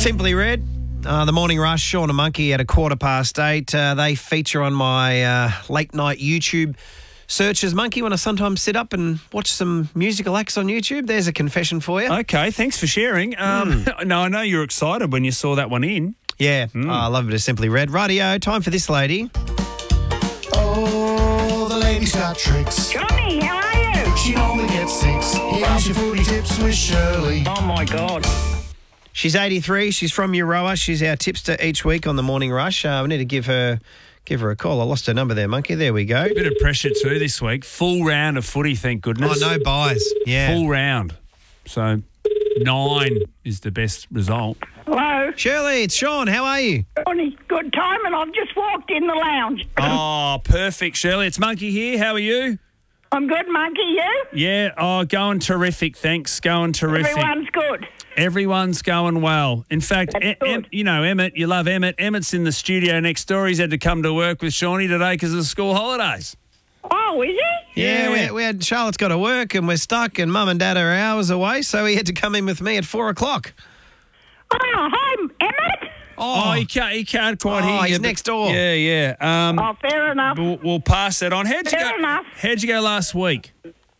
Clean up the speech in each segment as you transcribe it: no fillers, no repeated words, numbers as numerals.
Simply Red, the Morning Rush, Sean and Monkey at 8:15. They feature on my late night YouTube searches. Monkey, when I sometimes sit up and watch some musical acts on YouTube, there's a confession for you. Okay, thanks for sharing. No, I know you were excited when you saw that one in. Yeah, I love it as Simply Red. Rightio, time for this lady. Oh, the lady's got tricks. Johnny, how are you? She only gets 6. Here's your footy tips with Shirley. Oh, my God. She's 83. She's from Euroa. She's our tipster each week on the Morning Rush. We need to give her a call. I lost her number there, Monkey. There we go. Bit of pressure too this week. Full round of footy, thank goodness. Oh, no buys. Yeah. Full round. So 9 is the best result. Hello? Shirley, it's Sean. How are you? Johnny, good time, and I've just walked in the lounge. Oh, perfect, Shirley. It's Monkey here. How are you? I'm good, Monkey, you? Yeah, going terrific, thanks. Going terrific. Everyone's good. Everyone's going well. In fact, That's good. you know Emmett, you love Emmett. Emmett's in the studio next door. He's had to come to work with Shawnee today because of the school holidays. Oh, is he? Yeah, we had Charlotte's got to work and we're stuck and Mum and Dad are hours away, so he had to come in with me at 4 o'clock. Oh, hi, Emmett. Oh, he can't quite hear you. He's but- next door. Yeah. Oh, fair enough. We'll pass that on. Fair enough. How'd you go last week?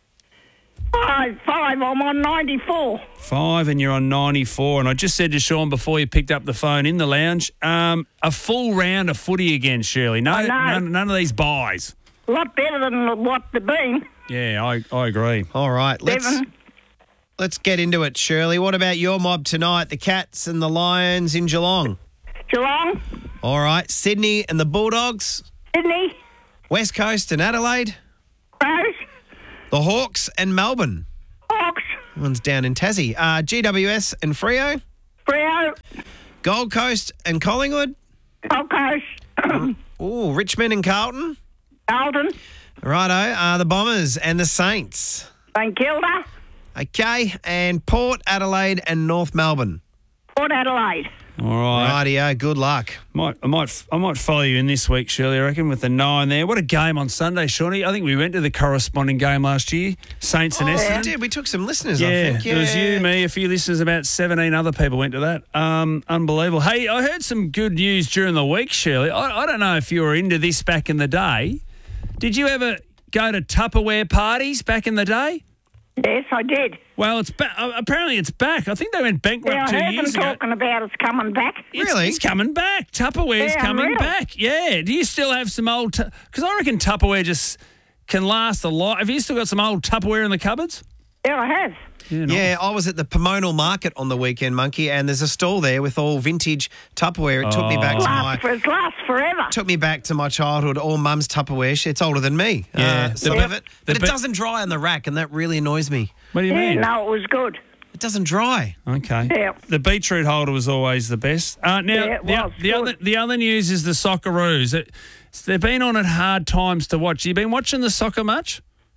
5, I'm on 94. 5 and you're on 94. And I just said to Sean before you picked up the phone in the lounge, a full round of footy again, Shirley. No, I know. none of these buys. A lot better than what they've been. Yeah, I agree. All right, Seven. let's get into it, Shirley. What about your mob tonight, the Cats and the Lions in Geelong? Geelong, All right, Sydney and the Bulldogs, Sydney, West Coast and Adelaide, Crows, the Hawks and Melbourne. Hawks, One's down in Tassie. GWS and Freo, Freo, Gold Coast and Collingwood. Gold Coast, Ooh, Richmond and Carlton. Alton, Righto, the Bombers and the Saints. St Kilda, Okay, and Port Adelaide and North Melbourne. Port Adelaide. All right. Rightio, good luck. I might follow you in this week, Shirley, I reckon, with the 9 there. What a game on Sunday, Shawnee. I think we went to the corresponding game last year, Saints and We Essendon. did. We took some listeners, I Yeah, think. it was you, me, a few listeners, about 17 other people went to that. Unbelievable. Hey, I heard some good news during the week, Shirley. I don't know if you were into this back in the day. Did you ever go to Tupperware parties back in the day? Yes, I did. Well, it's apparently it's back. I think they went bankrupt Yeah, I 2 heard them years ago. talking about it's coming back. Really? It's coming back. Tupperware's Yeah, coming unreal. back. Yeah. Do you still have some old... Because I reckon Tupperware just can last a lot. Have you still got some old Tupperware in the cupboards? Yeah, I have. Yeah, I was at the Pomona Market on the weekend, Monkey, and there's a stall there with all vintage Tupperware. It took me back to It lasts forever. my childhood. All Mum's Tupperware. It's older than me. Yeah. Some The of be- it, but the it be- doesn't dry on the rack, and that really annoys me. What do you Yeah, mean? no, it was good. It doesn't dry. Okay. Yeah. The beetroot holder was always the best. Now, Yeah, it was good. the other news is the Socceroos. They've been on at hard times to watch. You been watching the soccer much?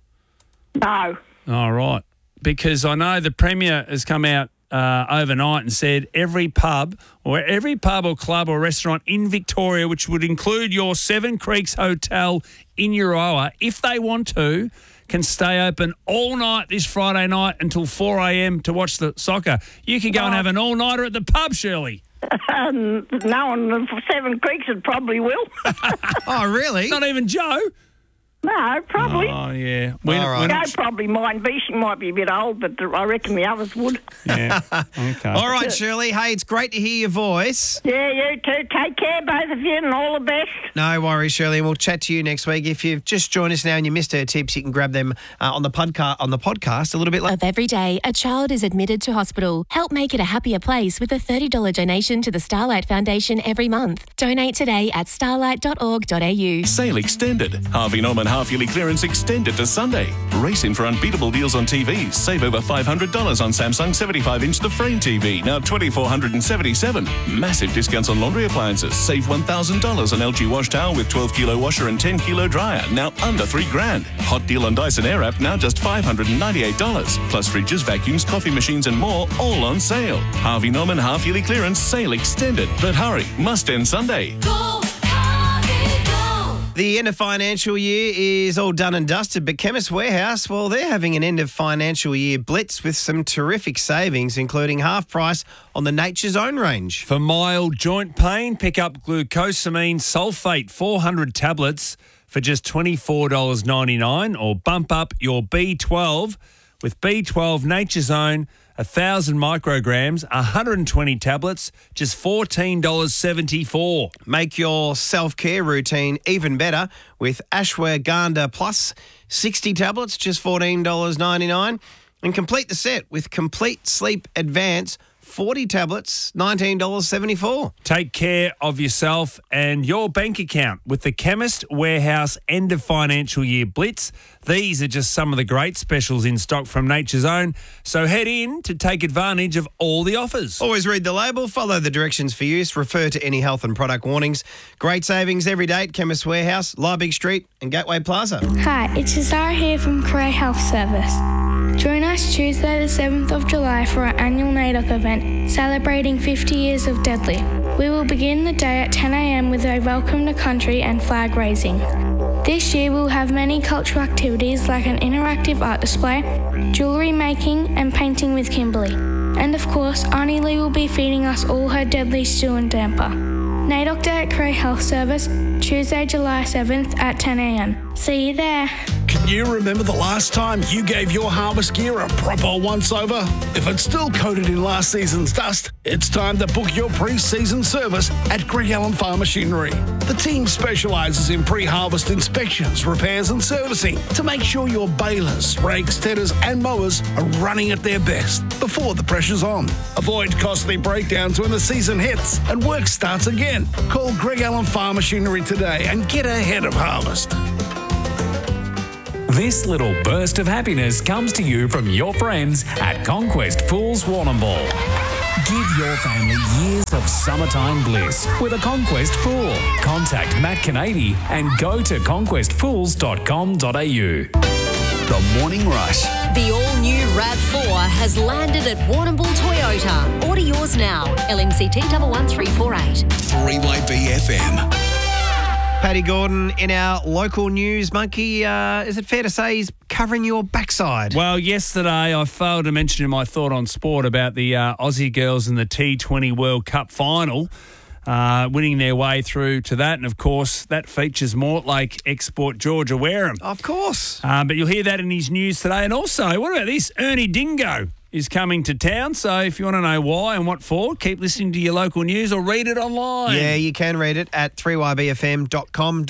No. All right. Because I know the Premier has come out overnight and said every pub or club or restaurant in Victoria, which would include your Seven Creeks Hotel in Euroa, if they want to, can stay open all night this Friday night until 4 a.m. to watch the soccer. You can go and have an all-nighter at the pub, Shirley. No one for Seven Creeks it probably will. Oh, really? Not even Joe. No, probably. Oh, yeah. All right. Joe probably might be. She might be a bit old, but I reckon the others would. Yeah. Okay. All right, Shirley. Hey, it's great to hear your voice. Yeah, you too. Take care, both of you, and all the best. No worries, Shirley. We'll chat to you next week. If you've just joined us now and you missed her tips, you can grab them on the podcast a little bit later. Of every day, a child is admitted to hospital. Help make it a happier place with a $30 donation to the Starlight Foundation every month. Donate today at starlight.org.au. Sale extended. Harvey Norman half-yearly clearance extended to Sunday. Race in for unbeatable deals on TVs. Save over $500 on Samsung 75-inch The Frame TV, now $2,477. Massive discounts on laundry appliances. Save $1,000 on LG wash towel with 12-kilo washer and 10-kilo dryer, now under $3,000. Hot deal on Dyson Airwrap, now just $598. Plus fridges, vacuums, coffee machines and more, all on sale. Harvey Norman half-yearly clearance sale extended. But hurry, must end Sunday. The end of financial year is all done and dusted, but Chemist Warehouse, well, they're having an end of financial year blitz with some terrific savings, including half price on the Nature's Own range. For mild joint pain, pick up glucosamine sulfate 400 tablets for just $24.99, or bump up your B12 with B12 Nature's Own 1,000 micrograms, 120 tablets, just $14.74. Make your self-care routine even better with Ashwagandha Plus 60 tablets, just $14.99. And complete the set with Complete Sleep Advance 40 tablets, $19.74. Take care of yourself and your bank account with the Chemist Warehouse End of Financial Year Blitz. These are just some of the great specials in stock from Nature's Own, so head in to take advantage of all the offers. Always read the label, follow the directions for use, refer to any health and product warnings. Great savings every day at Chemist Warehouse, Liebig Street and Gateway Plaza. Hi, it's Zara here from Career Health Service. Join us Tuesday the 7th of July for our annual NAIDOC event celebrating 50 years of Deadly. We will begin the day at 10 a.m. with a welcome to country and flag raising. This year we'll have many cultural activities like an interactive art display, jewellery making and painting with Kimberly. And of course, Arnie Lee will be feeding us all her Deadly stew and damper. NAIDOC Day at Career Health Service, Tuesday, July 7th at 10 a.m. See you there. Can you remember the last time you gave your harvest gear a proper once-over? If it's still coated in last season's dust, it's time to book your pre-season service at Greg Allen Farm Machinery. The team specialises in pre-harvest inspections, repairs and servicing to make sure your balers, rakes, tedders and mowers are running at their best before the pressure's on. Avoid costly breakdowns when the season hits and work starts again. Call Greg Allen Farm Machinery today and get ahead of harvest. This little burst of happiness comes to you from your friends at Conquest Pools Warrnambool. Give your family years of summertime bliss with a Conquest pool. Contact Matt Canady and go to conquestpools.com.au. The Morning Rush. The all-new RAV4 has landed at Warrnambool Toyota. Order yours now. LMCT 11348. 3YB FM. Paddy Gordon in our local news. Monkey, is it fair to say he's covering your backside? Well, yesterday I failed to mention in my thought on sport about the Aussie girls in the T20 World Cup final, winning their way through to that. And, of course, that features Mortlake export Georgia Wareham. Of course. But you'll hear that in his news today. And also, what about this? Ernie Dingo is coming to town. So if you want to know why and what for, keep listening to your local news or read it online. Yeah, you can read it at 3ybfm.com.